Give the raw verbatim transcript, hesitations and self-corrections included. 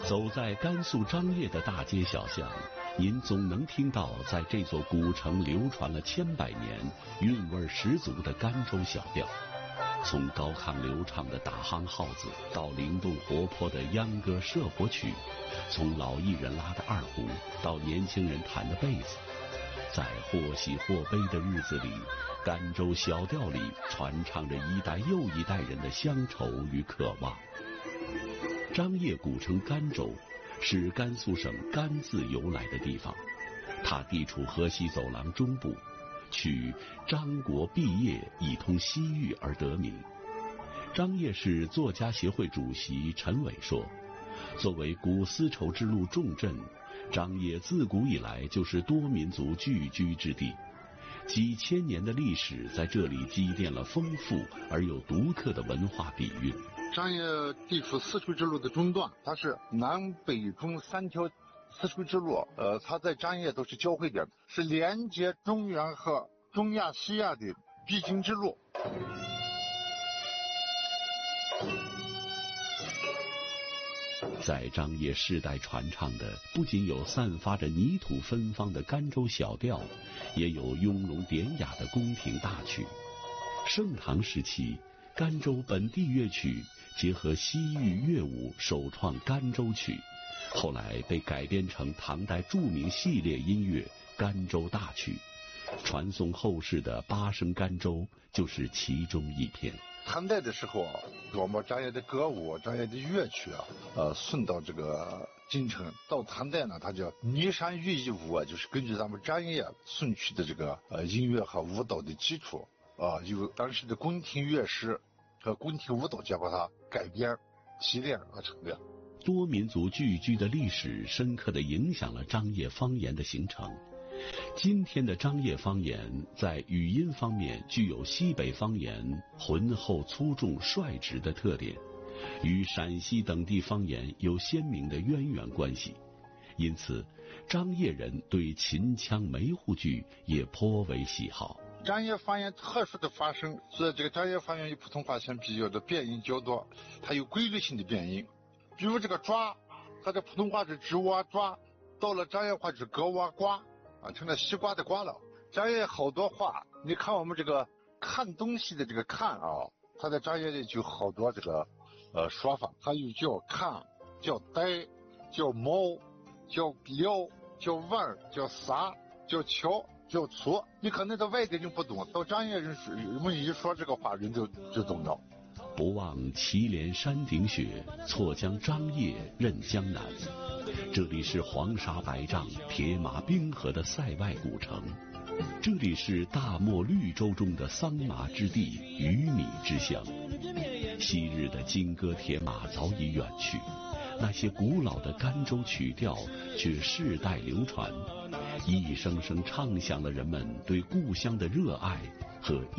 走在甘肃张掖的大街小巷，您总能听到在这座古城流传了千百年、韵味十足的甘州小调。从高亢流畅的打夯号子，到灵动活泼的秧歌社火曲，从老艺人拉的二胡，到年轻人弹的贝斯，在或喜或悲的日子里，甘州小调里传唱着一代又一代人的乡愁与渴望。张掖古称甘州，是甘肃省甘字由来的地方，它地处河西走廊中部，取张国毕业以通西域而得名。张掖市作家协会主席陈伟说，作为古丝绸之路重镇，张掖自古以来就是多民族聚居之地，几千年的历史在这里积淀了丰富而又独特的文化底蕴。 张掖地处丝绸之路的中段，它是南北中三条丝绸之路，呃，它在张掖都是交汇点，是连接中原和中亚、西亚的必经之路。 在张掖世代传唱的，不仅有散发着泥土芬芳的甘州小调，也有雍容典雅的宫廷大曲。盛唐时期，甘州本地乐曲结合西域乐舞，首创甘州曲，后来被改编成唐代著名系列音乐《甘州大曲》，传颂后世的八声甘州就是其中一篇。 唐代的时候啊，我们张掖的歌舞、张掖的乐曲啊，呃，送到这个京城。到唐代呢，它叫尼山乐艺舞啊，就是根据咱们张掖送去的这个呃音乐和舞蹈的基础啊，由当时的宫廷乐师和宫廷舞蹈家把它改编提炼而成的。 多民族聚居的历史深刻地影响了张掖方言的形成。今天的张掖方言在语音方面具有西北方言浑厚粗重率直的特点，与陕西等地方言有鲜明的渊源关系，因此张掖人对秦腔梅户剧也颇为喜好。 张掖方言特殊的发声，所以这个张掖方言与普通话相比较的变音较多，它有规律性的变音。比如这个抓，它的普通话是直哇抓，到了张掖话是格哇瓜啊，成了西瓜的瓜了。张掖好多话，你看我们这个看东西的这个看啊，它在张掖里就好多这个呃说法，它有叫看，叫呆，叫猫，叫撩，叫腕，叫撒，叫瞧，叫粗。你可能到外地人不懂，到张掖人我们一说这个话，人就就懂了。 不忘祁连山顶雪，错将张掖认江南。这里是黄沙白丈、铁马冰河的塞外古城，这里是大漠绿洲中的桑麻之地、鱼米之乡。昔日的金戈铁马早已远去，那些古老的甘州曲调却世代流传，一声声唱响了人们对故乡的热爱和